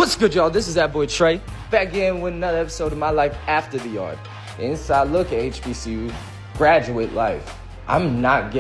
What's good, y'all? This is that boy Trey, back again with another episode of My Life After the Yard. The inside look at HBCU graduate life. I'm not getting